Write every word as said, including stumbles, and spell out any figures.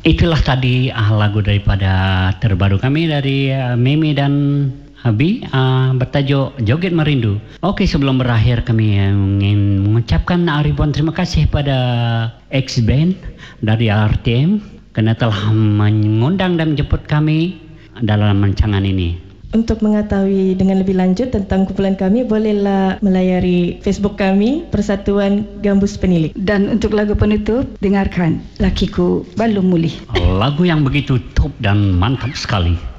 Itulah tadi uh, lagu daripada terbaru kami dari uh, Mimi dan Abi uh, bertajuk Joget Merindu. Oke, sebelum berakhir kami uh, ingin mengucapkan ribuan terima kasih pada X-Band dari R T M kerana telah mengundang dan menjemput kami dalam rancangan ini. Untuk mengetahui dengan lebih lanjut tentang kumpulan kami, bolehlah melayari Facebook kami, Persatuan Gambus Penilik. Dan untuk lagu penutup, dengarkan Lakiku Belum Mulih. Lagu yang begitu top dan mantap sekali.